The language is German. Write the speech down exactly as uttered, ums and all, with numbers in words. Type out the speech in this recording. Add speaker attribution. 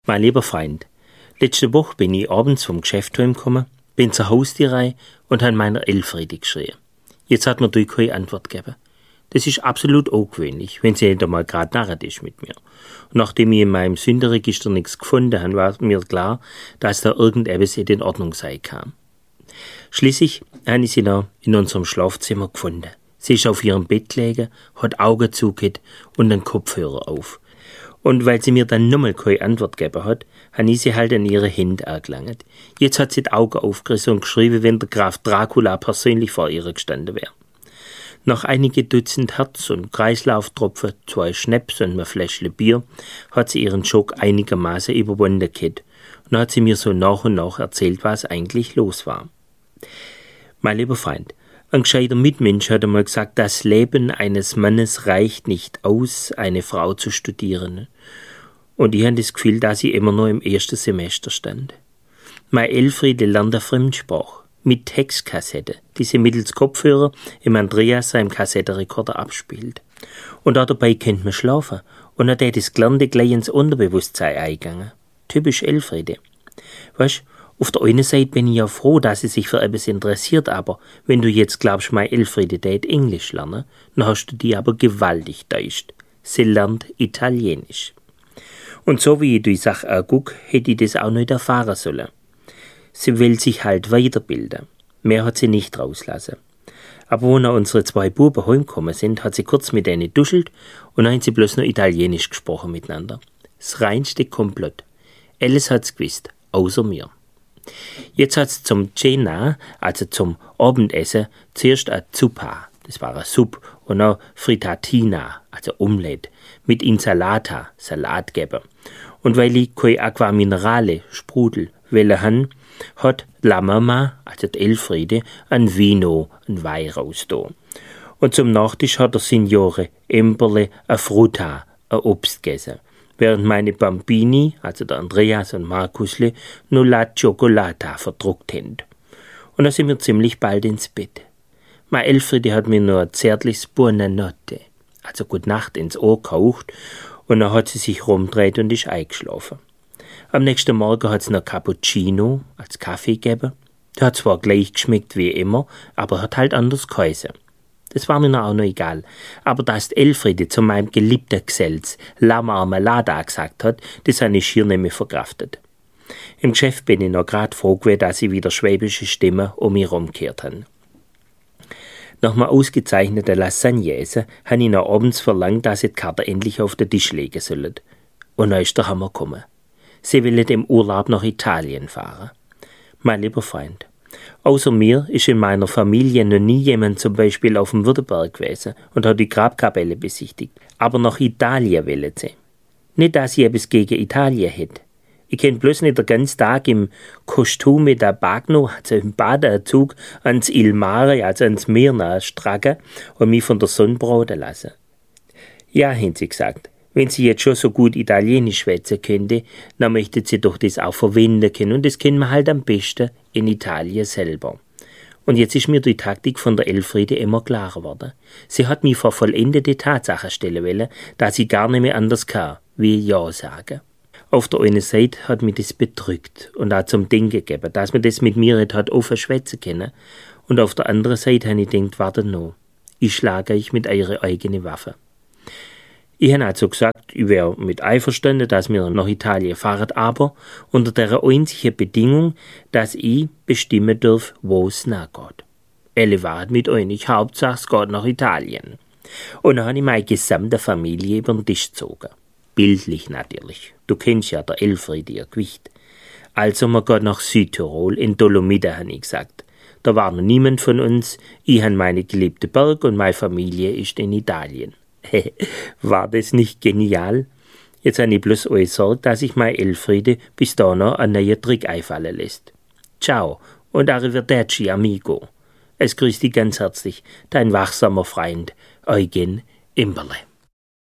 Speaker 1: Mein lieber Freund, letzte Woche bin ich abends vom Geschäft heimgekommen, bin zur Haustierei und habe meiner Elfriede geschrien. Jetzt hat mir die keine Antwort gegeben. Das ist absolut ungewöhnlich, wenn sie nicht einmal gerade narret ist mit mir. Und nachdem ich in meinem Sündenregister nichts gefunden habe, war mir klar, dass da irgendetwas nicht in Ordnung sein kann. Schließlich habe ich sie noch in unserem Schlafzimmer gefunden. Sie ist auf ihrem Bett gelegen, hat Augen zugehört und einen Kopfhörer auf. Und weil sie mir dann nochmal keine Antwort gegeben hat, habe ich sie halt an ihre Hände angelangt. Jetzt hat sie die Augen aufgerissen und geschrieben, wenn der Graf Dracula persönlich vor ihr gestanden wäre. Nach einige Dutzend Herz- und Kreislauftropfen, zwei Schnaps und ein Fläschle Bier hat sie ihren Schock einigermaßen überwunden gehabt und hat sie mir so nach und nach erzählt, was eigentlich los war. Mein lieber Freund, ein gescheiter Mitmensch hat einmal gesagt, das Leben eines Mannes reicht nicht aus, eine Frau zu studieren. Und ich habe das Gefühl, dass ich immer noch im ersten Semester stand. Meine Elfriede lernt eine Fremdsprache mit Textkassette, die sie mittels Kopfhörer im Andreas seinem Kassettenrekorder abspielt. Und auch dabei kennt man schlafen und hat er das Gelernte gleich ins Unterbewusstsein eingegangen. Typisch Elfriede. Weißt, auf der einen Seite bin ich ja froh, dass sie sich für etwas interessiert, aber wenn du jetzt glaubst, meine Elfriede tät Englisch lernen, dann hast du die aber gewaltig täuscht. Sie lernt Italienisch. Und so wie ich die Sache angucke, hätte ich das auch nicht erfahren sollen. Sie will sich halt weiterbilden. Mehr hat sie nicht rauslassen. Aber wo noch unsere zwei Buben heimgekommen sind, hat sie kurz mit denen duschelt und dann haben sie bloß noch Italienisch gesprochen miteinander. Das reinste Komplott. Alles hat's gewusst, außer mir. Jetzt hat's zum Cena, also zum Abendessen, zuerst eine Zuppa, das war eine Suppe, und noch Frittatina, also Omelette, mit Insalata, Salat gegeben. Und weil ich keine Aqua Minerale, Sprudel, wollen han, hat La Mama, also die Elfriede, ein Vino, ein Wein raus da. Und zum Nachtisch hat der Signore Emberle a Frutta, ein Obst gegessen. Während meine Bambini, also der Andreas und Markusle, nur La Cioccolata verdruckt haben. Und da sind wir ziemlich bald ins Bett. Meine Elfriede hat mir nur ein zärtliches Buonanotte, also Gute Nacht, ins Ohr gehaucht und dann hat sie sich rumgedreht und ist eingeschlafen. Am nächsten Morgen hat es noch Cappuccino als Kaffee gegeben. Der hat zwar gleich geschmeckt wie immer, aber hat halt anders geheißen. Das war mir noch auch noch egal. Aber dass die Elfriede zu meinem geliebten Gesells La Marmelada gesagt hat, das habe ich schier nicht mehr verkraftet. Im Geschäft bin ich noch grad froh gewesen, dass sie wieder schwäbische Stimmen um mich rumgekehrt haben. Nach einem ausgezeichneten Lasagne essen, habe ich noch abends verlangt, dass sie die Karte endlich auf den Tisch legen sollen. Und dann ist der Hammer gekommen. Sie wollen im Urlaub nach Italien fahren. Mein lieber Freund, außer mir ist in meiner Familie noch nie jemand zum Beispiel auf dem Württemberg gewesen und hat die Grabkapelle besichtigt. Aber nach Italien wollen sie. Nicht, dass ich etwas gegen Italien hätte. Ich kann bloß nicht den ganzen Tag im Kostüm mit der Bagno, also im Badeanzug, ans Il Mare, also ans Meer stracken und mich von der Sonne braten lassen. Ja, haben sie gesagt. Wenn sie jetzt schon so gut Italienisch schwätzen könnte, dann möchte sie doch das auch verwenden können. Und das kennen wir halt am besten in Italien selber. Und jetzt ist mir die Taktik von der Elfriede immer klarer geworden. Sie hat mich vor vollendete Tatsachen stellen wollen, dass sie gar nicht mehr anders kann, wie Ja sagen. Auf der einen Seite hat mich das bedrückt und auch zum Denken gegeben, dass man das mit mir nicht hat offen schwätzen können. Und auf der anderen Seite habe ich gedacht, warte noch, ich schlage euch mit eurer eigenen Waffe. Ich habe also gesagt, ich wäre mit einverstanden, dass wir nach Italien fahren, aber unter der einzigen Bedingung, dass ich bestimmen darf, wo es nachgeht. Elle war mit euch, Hauptsache es geht nach Italien. Und dann habe ich meine gesamte Familie über den Tisch gezogen. Bildlich natürlich. Du kennst ja der Elfriede, ihr Gewicht. Also man geht nach Südtirol, in Dolomiten, habe ich gesagt. Da war noch niemand von uns, ich habe meine geliebte Berg und meine Familie ist in Italien. War das nicht genial? Jetzt habe ich bloß euch Sorge, dass ich meine Elfriede bis da noch einen neuen Trick einfallen lässt. Ciao und arrivederci, amigo. Es grüßt dich ganz herzlich, dein wachsamer Freund Eugen Imberle.